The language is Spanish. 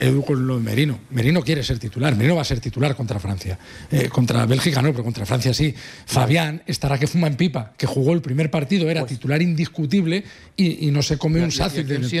Edu con lo de Merino. Merino quiere ser titular. Merino va a ser titular contra Francia. Contra Bélgica no, pero contra Francia sí. Fabián estará que fuma en pipa, que jugó el primer partido, era titular indiscutible y no se come un sándwich.